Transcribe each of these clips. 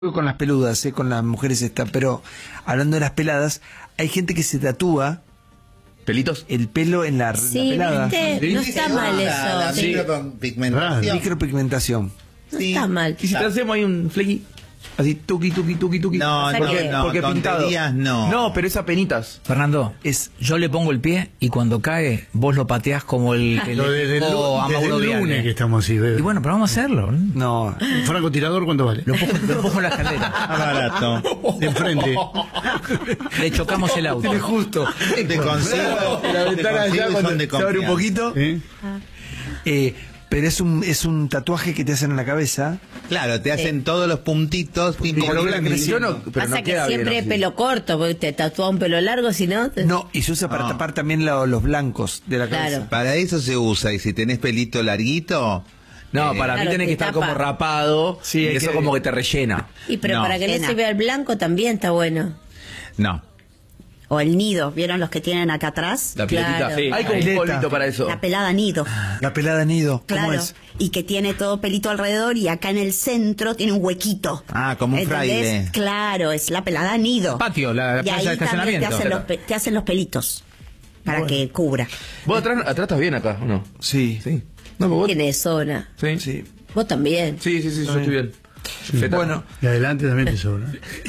con las peludas, con las mujeres está, pero hablando de las peladas, hay gente que se tatúa ¿Pelitos? el pelo en la pelada. ¿Viste? No está mal eso. La Sí. micropigmentación. Micropigmentación. No Sí. está mal. ¿Y si te hacemos ahí un flequi? Así, tuqui. No, Pasa porque, que- no, porque pintado. tonterías no. No, pero es a penitas. Fernando, yo le pongo el pie y cuando cae, vos lo pateás como el que Lo desde el, a desde Mauro el Viale. lunes que estamos así. Y bueno, pero vamos a hacerlo. ¿no? No. ¿Un francotirador cuánto vale? Lo pongo en la escalera. Más barato. De enfrente. Le chocamos el auto. Tiene justo. Te consigo. La te ventana consigo allá y cuando son de se abre un confianza. poquito. ¿Eh? Pero es un tatuaje que te hacen en la cabeza. Claro, te hacen todos los puntitos. Pim, pim, Pero pim, la pim. creció, Pero Pasa no que queda siempre bien es así. pelo corto, porque te tatúa un pelo largo, si no... No, y se usa para tapar también los blancos de la cabeza. Claro. Para eso se usa. Y si tenés pelito larguito. No, para mí Claro, tenés te que estar tapa. como rapado. Sí, y hay eso que- como que te rellena. Y pero No. para que no se vea el blanco también está bueno. No. O el nido, ¿vieron los que tienen acá atrás? La piletita. Claro. Sí. Hay como un Pileta. polvito para eso. La pelada nido, La pelada nido. ¿Cómo claro. es? Y que tiene todo pelito alrededor y acá en el centro tiene un huequito. Ah, como un ¿Entendés? fraile. Claro, es la pelada nido. Patio, la y plaza ahí de también estacionamiento. te hacen los pelitos para que cubra. Vos atrás estás bien acá, ¿o no? Sí. Sí. No, pero vos... Tiene zona. Sí. Sí. Vos también. Sí, yo estoy bien. Feta. Bueno, Y adelante también te sobra.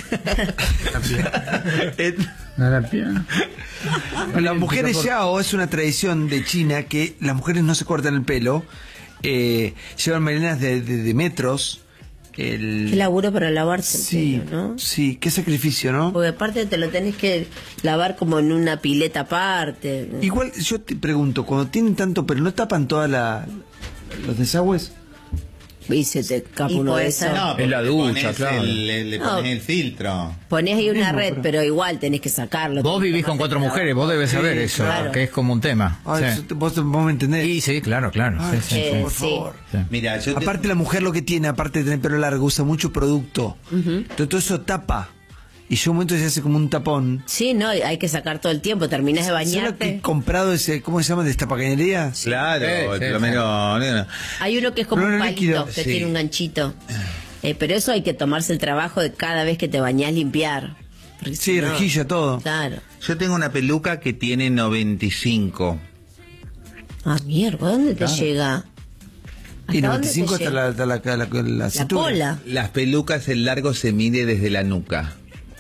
La pierna. las mujeres yao es una tradición de China que las mujeres no se cortan el pelo, llevan melenas de metros. Qué laburo para lavarse el Sí, pelo, ¿no? sí, qué sacrificio, ¿no? Porque aparte te lo tenés que lavar como en una pileta aparte. Igual yo te pregunto, cuando tienen tanto pelo, ¿no tapan todos los desagües? Y se te escapa Y uno puede de ser. esos. No, porque En la ducha, pones claro. le No. pones el filtro. Ponés ahí una red, pero igual tenés que sacarlo. Vos vivís con 4 mujeres, vos debes saber eso, claro. que es como un tema. Ay, Sí. vos me entendés. Y sí, claro. Ay, Sí, sí, sí. por sí. favor. Sí. Mira, yo te- Aparte la mujer lo que tiene, aparte de tener pelo largo, usa mucho producto. Entonces todo eso tapa. Y yo un momento se hace como un tapón. Sí, no, hay que sacar todo el tiempo. Terminás de ¿Sabes lo que he bañarte. comprado ese, cómo se llama, de estapacañería? Claro, Sí, lo menos. Hay uno que es como Pero un no palito, líquido. que Sí. tiene un ganchito. Pero eso hay que tomarse el trabajo de cada vez que te bañás limpiar. Porque Sí, si no- rejilla, todo. Claro. Yo tengo una peluca que tiene 95. Ah, mierda, ¿dónde te llega? Y ¿Hasta 95 dónde hasta te llega? la La cintura. cola. Las pelucas, el largo se mide desde la nuca.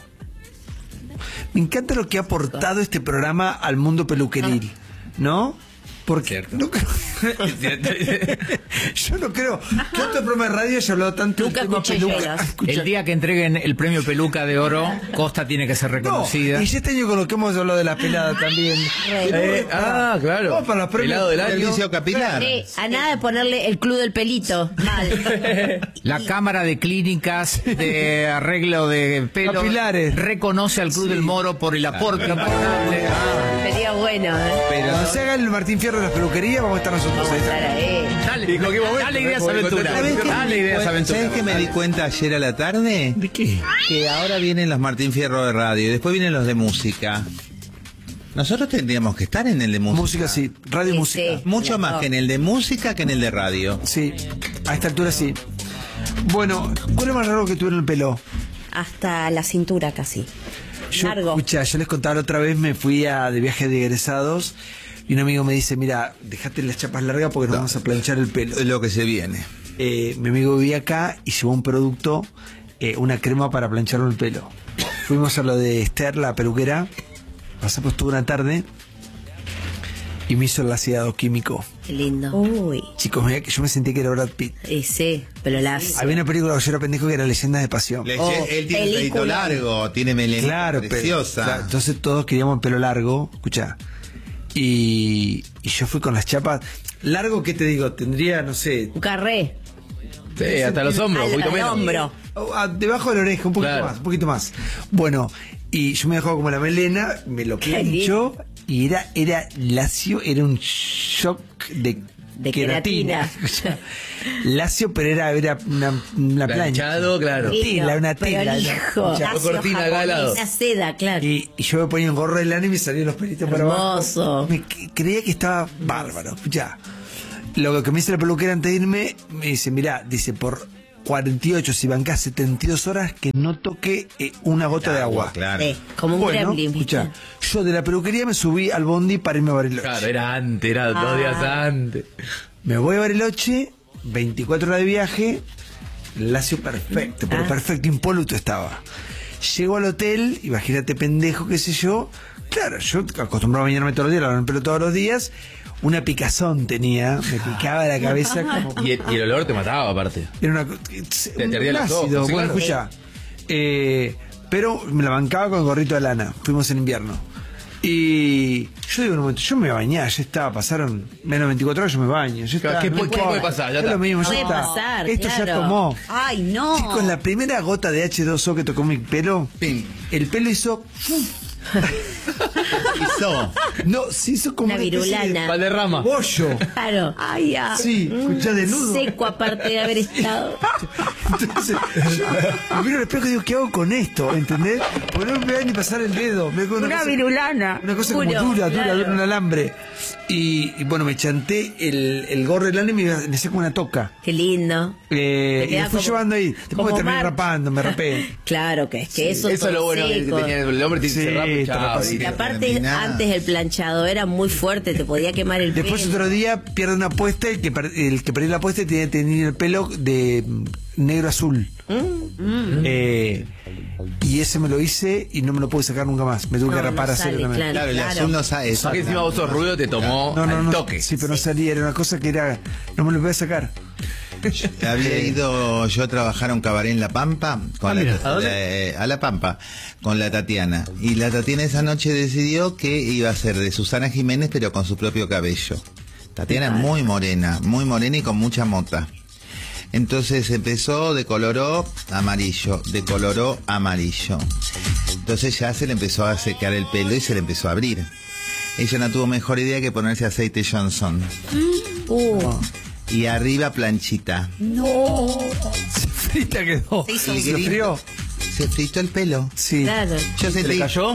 Me encanta lo que ha aportado este programa al mundo peluqueril, ¿no? Porque no creo- yo no creo que otro programa de radio haya hablado tanto Nunca del tema escuché peluca. llegas. Escucha. El día que entreguen el premio Peluca de Oro, Costa tiene que ser No, reconocida. y ya este año con lo que hemos hablado de la pelada también. Claro. Vamos para los premios. Pelado del año. Servicio capilar. A nada de ponerle el club del pelito. Mal. La Cámara de Clínicas de Arreglo de Pelo Capilares. reconoce al Club del Moro por el aporte importante. Sería bueno, ¿eh? Cuando se haga el Martín Fierro de las peluquerías, vamos a estar nosotros Vamos a ahí. estar ahí. Dale ideas aventura. ¿Sabés qué Dale ideas aventura. ¿Sabés qué me di cuenta ayer a la tarde? ¿De qué? Que ahora vienen los Martín Fierro de radio y después vienen los de música. Nosotros tendríamos que estar en el de música. Música, sí. Radio y Sí, música. sí. Mucho más que en el de música que en el de radio. Sí. A esta altura sí. Bueno, ¿cuál es más raro que tuvieron el pelo? Hasta la cintura casi. Yo, Largo. escucha, yo les contaba la otra vez, me fui de viaje de egresados y un amigo me dice, mira, dejate las chapas largas porque nos vamos a planchar el pelo. Es lo que se viene. Mi amigo vivía acá y llevó un producto, una crema para plancharlo el pelo. Fuimos a lo de Esther, la peluquera, pasamos toda una tarde y me hizo el laseado químico. Qué lindo. Uy. Chicos, mirá que yo me sentí que era Brad Pitt. Sí, pero las... Había una película que yo era pendejo que era Leyendas de Pasión. Él tiene el pelito película. largo, tiene melenita Claro, preciosa. claro, entonces todos queríamos el pelo largo, escucha. Y yo fui con las chapas. Largo, ¿qué te digo? Tendría, no sé, Un carré. Sí, hasta los hombros, un poquito Al menos. hombro. debajo de la oreja, un poquito Claro. más, un poquito más. Bueno, y yo me dejaba como la melena, me lo plancho y era lacio, era un shock de queratina. Escucha, lacio, pero era una plancha. Planchado, claro. Tela, una tela. Hijo. Escucha, Cortina acá al lado. Una seda, claro. Y yo me ponía un gorro de lana y me salían los pelitos para abajo. Hermoso. Creía que estaba bárbaro. Ya. Lo que me dice la peluquera antes de irme, me dice, mirá, dice, por 48, si bancás 72 horas, que no toque una gota de agua. Claro. Sí, como un Bueno, gremlin. ¿viste? escucha, yo de la peluquería me subí al bondi para irme a Bariloche. Claro, era antes, era 2 días antes. Me voy a Bariloche, 24 horas de viaje, lacio perfecto, pero perfecto, impoluto estaba. Llego al hotel, imagínate pendejo, qué sé yo. Claro, yo acostumbrado a bañarme todos los días, lavarme el pelo todos los días. Una picazón tenía, me picaba la cabeza como... Y el olor te mataba, aparte. Era una... Te ardía los ojos, sí, bueno, claro. escucha. Pero me la bancaba con gorrito de lana. Fuimos en invierno. Y yo digo en un momento, yo me voy a bañar, ya está, pasaron menos de 24 horas, yo me baño. Ya está, ¿Qué no puede importa. pasar? Ya Es está. lo mismo, ya Puede está. pasar, Esto ya claro. tomó. Ay, no. Chicos, la primera gota de H2O que tocó mi pelo, Pim. el pelo hizo... Hizo. No, se hizo como Una especie de virulana. Valderrama. bollo. Claro. Ay, ya. Sí, escuchá desnudo. Seco aparte de haber estado. Entonces, yo me miro al espejo y digo, ¿qué hago con esto? ¿Entendés? Porque no me voy ni pasar el dedo. Me hago Una virulana. Una cosa como Juro, dura, claro. un alambre. Y bueno, me chanté el gorro de lana y me hacía como una toca. Qué lindo. Y queda me fui como- llevando ahí. Después como me terminé Marx. rapando, me rapé. Claro, que es que eso Eso es lo todo bueno que seco. tenía el hombre, tiene que Sí, ser rápido, te chao. rapás. Y aparte, Terminada. antes el planchado era muy fuerte, te podía quemar el Después pelo. otro día pierde una apuesta, el que perdió la apuesta tenía el pelo de negro azul. Y ese me lo hice y no me lo pude sacar nunca más. Me tuve No, que rapar no así. sale, claro. Claro, el azul no sabe eso. Que encima vos sos rubio, te tomó No, al no, toque. sí, pero no salía, era una cosa que era, no me lo podía sacar. Había ido yo a trabajar a un cabaret en La Pampa con mira. a La Pampa con la Tatiana, y la Tatiana esa noche decidió que iba a ser de Susana Jiménez pero con su propio cabello. Tatiana es muy morena y con mucha mota. Entonces empezó, decoloró amarillo. Entonces ya se le empezó a secar el pelo y se le empezó a abrir. Ella no tuvo mejor idea que ponerse aceite Johnson. Y arriba planchita. Frita quedó. Se hizo Y ¿Se gris. frió? Se fritó el pelo. Sí. Claro. Yo ¿Se le sentí, cayó?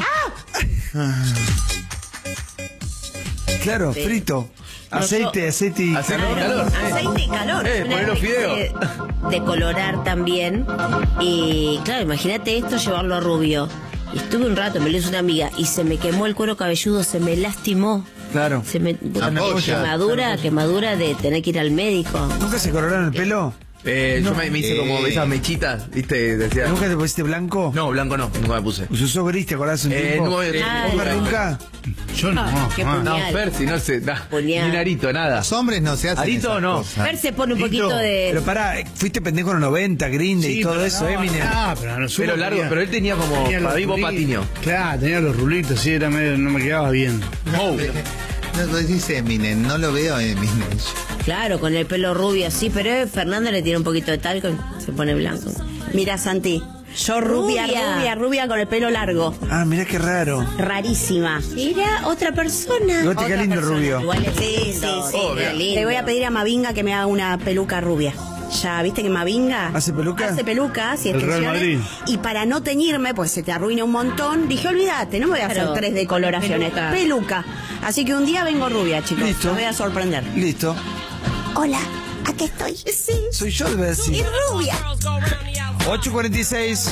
Claro, frito. Aceite, aceite y Aceite calor. y calor. Aceite y calor. Poner los fideos. De colorar también. Y claro, imagínate esto, llevarlo a rubio. Y estuve un rato, me lo hizo una amiga, y se me quemó el cuero cabelludo, se me lastimó. Claro. Se me Ampolla. quemadura de tener que ir al médico. ¿Nunca se coloraron el pelo? Yo me hice como esas mechitas, ¿viste? Decía. ¿Nunca te pusiste blanco? No, blanco no, nunca me puse. Pues usó gris, ¿te acordás un tiempo? No, ¿Vos, nunca? Yo no. qué jamás. No, puñal. Percy, no sé, Puñal. ni Narito, nada. los hombres no se hacen Arito esas no. cosas. Fer se pone un Tito, poquito de... Pero pará, fuiste pendejo en los 90, Green Day y todo pero eso, no, Eminem. pero nosotros Pero largo, tenía- pero él tenía como tenía los para vivo rulitos. patiño. Claro, tenía los rulitos, sí, era medio, no me quedaba bien. No decís Eminem, no lo veo Eminem. Claro, con el pelo rubio así, pero Fernando le tira un poquito de talco y se pone blanco. Mira, Santi, yo rubia con el pelo largo. Ah, mirá qué raro. Rarísima. Mira, otra persona. Igual te queda Otra lindo persona. rubio. Igual es Sí, lindo, sí, sí. queda lindo. Le voy a pedir a Mavinga que me haga una peluca rubia. Ya, ¿viste que Mavinga ¿Hace peluca? hace pelucas y El Real extensiones. Madrid. Y para no teñirme, pues se te arruina un montón, dije, olvídate, no me voy a hacer Claro, 3 decoloraciones. peluca. Peluca. Así que un día vengo rubia, chicos. Listo. Los voy a sorprender. Listo. Hola, aquí estoy. Sí, Soy yo, debe y decir. rubia. 8:46.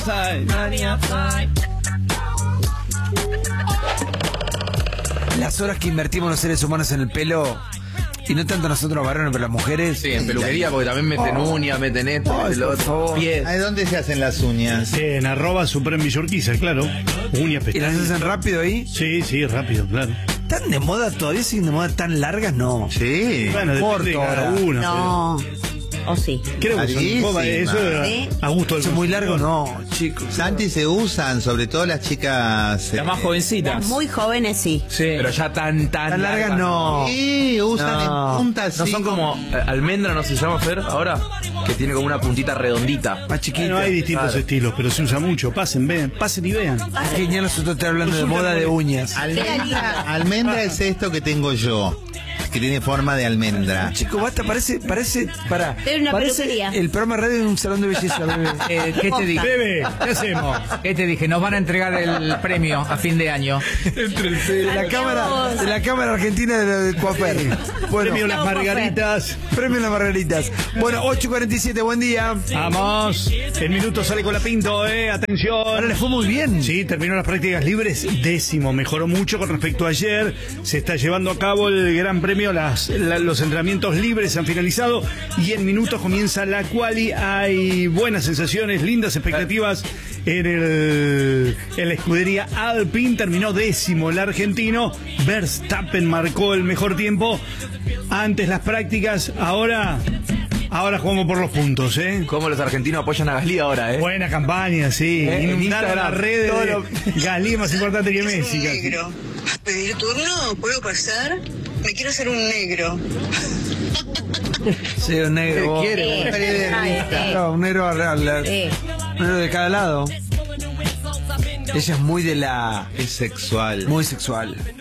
Las horas que invertimos los seres humanos en el pelo, y no tanto nosotros los varones, pero las mujeres. Sí, en peluquería, porque también meten uñas, meten esto, Ay, meten lo por otro. favor. Pies. ¿De dónde se hacen las uñas? En @Supreme Villorquiza, claro. Uñas, ¿Y las pestañas. hacen rápido ahí? Sí, sí, rápido, claro. ¿Están de moda todavía? ¿Siguen de moda tan largas? No. Sí. Bueno, depende corto de cada ahora. uno. No. O sí. Creo que Larguísima. son, eso ¿Sí? a gusto del ¿Es muy consumidor. largo? No, chicos. Santi se usan, sobre todo las chicas. Las más jovencitas. Muy jóvenes, sí. Sí. Pero ya tan Tan largas no. Sí, usan No. en puntas. No son como almendra, no se llama Fer ahora, que tiene como una puntita redondita. Más chiquita. Bueno, hay distintos Claro. estilos, pero se usa mucho. Pasen y vean. Genial, nosotros estamos hablando de moda de uñas. Almendra es esto que tengo yo. que tiene forma de almendra. Chico, basta, parece, pará. Es una Parece peluquería. el programa radio de un salón de belleza, bebé. ¿Qué te dije? Bebe, ¿qué hacemos? ¿Qué te dije? Nos van a entregar el premio a fin de año. De la cámara argentina del coafer. Bueno, Premio Las Margaritas. premio Las Margaritas. Bueno, 8:47, buen día. Vamos. El minuto sale con la Pinto, Ahora atención. le fue muy bien. Sí, terminó las prácticas libres, 10º, mejoró mucho con respecto a ayer. Se está llevando a cabo el Gran Premio, los entrenamientos libres han finalizado y en minutos comienza la quali. Hay buenas sensaciones, lindas expectativas en la escudería Alpine. Terminó 10º el argentino. Verstappen marcó el mejor tiempo antes las prácticas. Ahora jugamos por los puntos, ¿eh? Cómo los argentinos apoyan a Gasly ahora, ¿eh? Buena campaña, sí. En Inundaron Instagram, las redes. todo Gasly es más importante que Messi. casi. Negro. ¿Pedir turno? ¿Puedo pasar? Me quiero hacer un negro. Sí, un negro. vos. Claro, un negro, un negro de cada lado. Ella es muy Es sexual. muy sexual.